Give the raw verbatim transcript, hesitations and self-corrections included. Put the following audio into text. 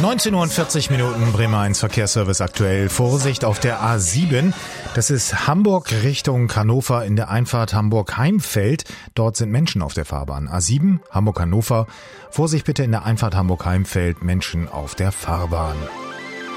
neunzehn Uhr und vierzig Minuten, Bremer eins Verkehrsservice aktuell. Vorsicht auf der A sieben. Das ist Hamburg Richtung Hannover in der Einfahrt Hamburg-Heimfeld. Dort sind Menschen auf der Fahrbahn. A sieben, Hamburg-Hannover. Vorsicht bitte in der Einfahrt Hamburg-Heimfeld, Menschen auf der Fahrbahn.